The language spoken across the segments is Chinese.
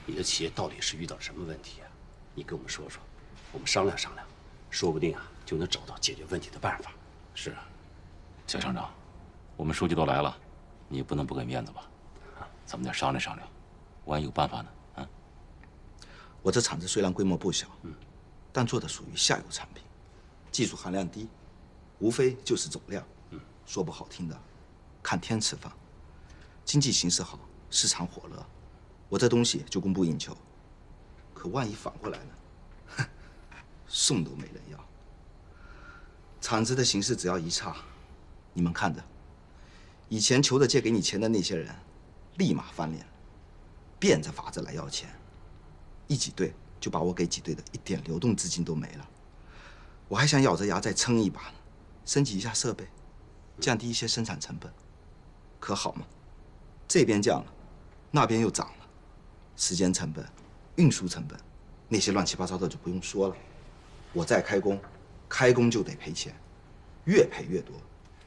你的企业到底是遇到什么问题啊？你跟我们说说，我们商量商量，说不定啊就能找到解决问题的办法。 是啊，肖厂长，我们书记都来了，你不能不给面子吧？咱们得商量商量，万一有办法呢？啊？ 我这厂子虽然规模不小，但做的属于下游产品，技术含量低，无非就是走量。说不好听的，看天吃饭。经济形势好，市场火热，我这东西就供不应求。可万一反过来呢？哼，送都没人要。厂子的形势只要一差，你们看着，以前求着借给你钱的那些人，立马翻脸，变着法子来要钱，一挤兑就把我给挤兑的一点流动资金都没了。我还想咬着牙再撑一把呢，升级一下设备，降低一些生产成本，可好嘛？这边降了，那边又涨了，时间成本、运输成本，那些乱七八糟的就不用说了。我再开工，开工就得赔钱，越赔越多。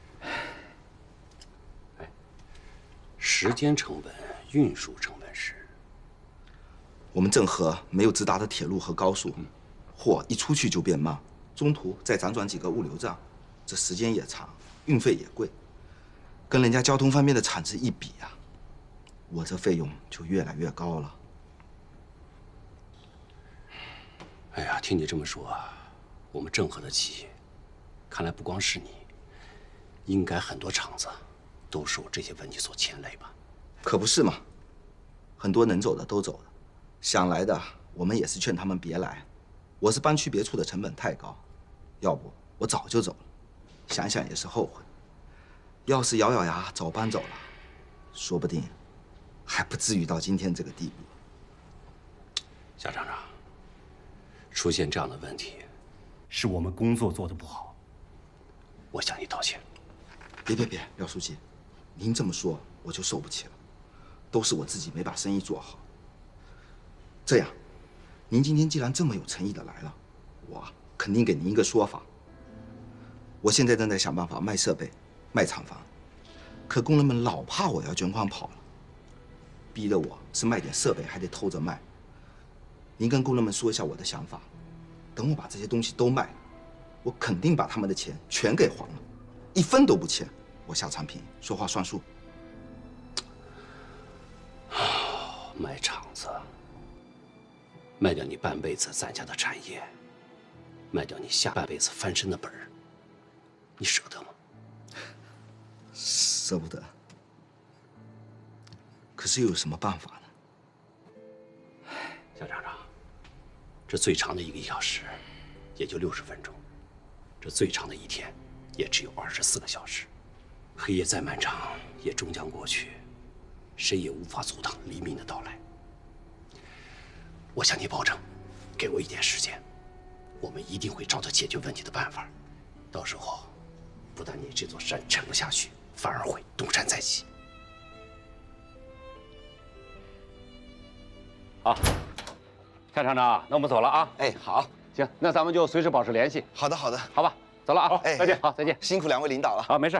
哎，时间成本、运输成本是？ 我们郑和没有直达的铁路和高速，货一出去就变慢，中途再辗转几个物流站，这时间也长，运费也贵，跟人家交通方面的产值一比啊，我这费用就越来越高了。 哎呀，听你这么说啊，我们郑和的企业，看来不光是你，应该很多厂子都受这些问题所牵累吧？ 可不是嘛，很多能走的都走了，想来的我们也是劝他们别来。我是搬去别处的成本太高，要不我早就走了。想想也是后悔，要是咬咬牙早搬走了，说不定还不至于到今天这个地步。 夏厂长，出现这样的问题， 是我们工作做得不好， 我向你道歉。 别，廖书记，您这么说我就受不起了，都是我自己没把生意做好。这样，您今天既然这么有诚意的来了，我肯定给您一个说法。我现在正在想办法卖设备、卖厂房，可工人们老怕我要卷款跑了，逼得我是卖点设备还得偷着卖。您跟工人们说一下我的想法，等我把这些东西都卖了，我肯定把他们的钱全给还了，一分都不欠。我下产品说话算数。 卖厂子，卖掉你半辈子攒下的产业，卖掉你下半辈子翻身的本儿，你舍得吗？ 舍不得。可是又有什么办法呢？ 肖厂长，这最长的一个小时也就60分钟，这最长的一天也只有24个小时。黑夜再漫长，也终将过去，谁也无法阻挡黎明的到来。我向你保证，给我一点时间，我们一定会找到解决问题的办法。到时候，不但你这座山沉不下去，反而会东山再起。 好，夏厂长，那我们走了啊。 哎，好， 行，那咱们就随时保持联系。 好的， 好吧，走了啊。 哎， 再见。好，再见。 辛苦两位领导了。 好，没事。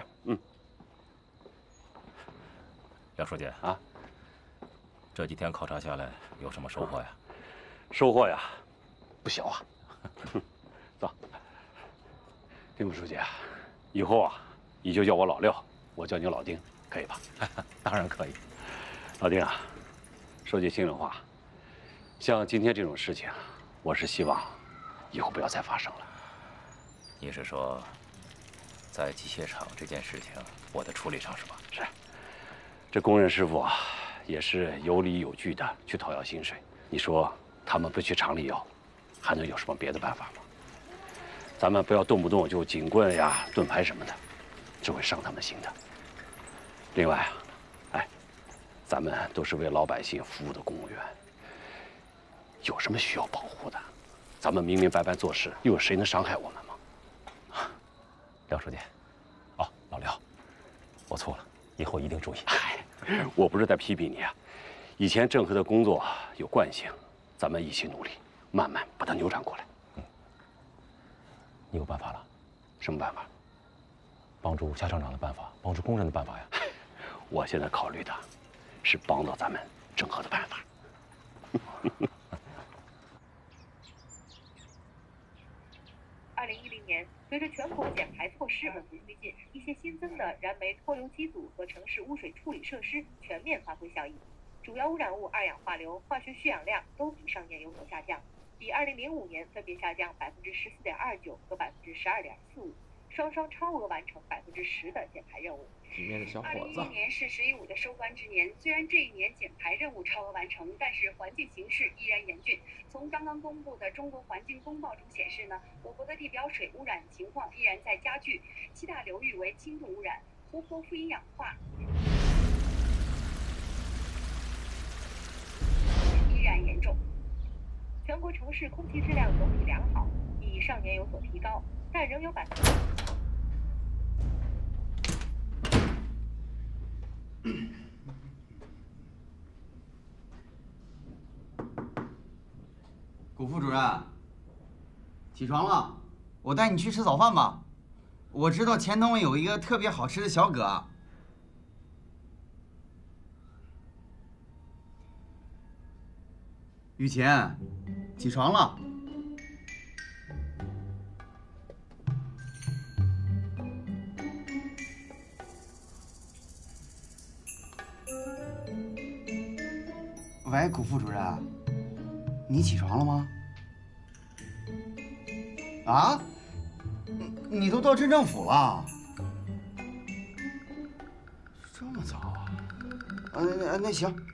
廖书记啊， 这几天考察下来有什么收获呀？ 收获呀，不小啊。走，丁副书记啊，以后啊，你就叫我老廖，我叫你老丁，可以吧？ 当然可以。 老丁啊，说句心里话，像今天这种事情，我是希望以后不要再发生了。 你是说，在机械厂这件事情，我的处理上是吧？ 是。这工人师傅啊，也是有理有据的去讨要薪水。你说他们不去厂里要，还能有什么别的办法吗？咱们不要动不动就警棍呀、盾牌什么的，只会伤他们心的。另外啊，哎，咱们都是为老百姓服务的公务员，有什么需要保护的？咱们明明白白做事，又有谁能伤害我们吗？ 廖书记，哦，老廖，我错了，以后一定注意。 我不是在批评你啊，以前郑和的工作有惯性，咱们一起努力，慢慢把它扭转过来。 你有办法了？ 什么办法？ 帮助夏厂长的办法，帮助工人的办法呀？ 我现在考虑的是帮到咱们郑和的办法。 随着全国减排措施稳步推进，一些新增的燃煤脱硫机组和城市污水处理设施全面发挥效益，主要污染物二氧化硫、化学需氧量都比上年有所下降，比2005年分别下降14.29%和12.45%，双双超额完成10%的减排任务。 里面的小伙子。 2011年是“十一五”的收官之年，虽然这一年减排任务超额完成，但是环境形势依然严峻。从刚刚公布的中国环境公报中显示呢，我国的地表水污染情况依然在加剧，7大流域为轻度污染，湖泊富营氧化依然严重。全国城市空气质量总体良好，比上年有所提高，但仍有谷副主任，起床了，我带你去吃早饭吧。我知道前头有一个特别好吃的小葛。雨晴，起床了。喂，谷副主任，你起床了吗？啊？你都到镇政府了？ 这么早啊？ 那行，